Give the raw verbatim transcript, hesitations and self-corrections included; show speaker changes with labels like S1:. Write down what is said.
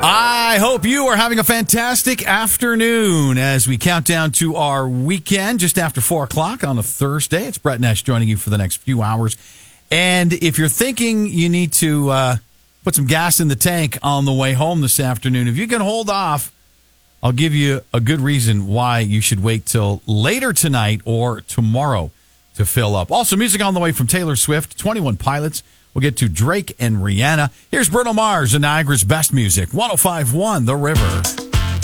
S1: I hope you are having a fantastic afternoon as we count down to our weekend just after four o'clock on a Thursday. It's Brett Nash joining you for the next few hours. And if you're thinking you need to uh, put some gas in the tank on the way home this afternoon, if you can hold off, I'll give you a good reason why you should wait till later tonight or tomorrow to fill up. Also, music on the way from Taylor Swift, twenty-one Pilots. We'll get to Drake and Rihanna. Here's Bruno Mars and Niagara's Best Music, one oh five point one The River.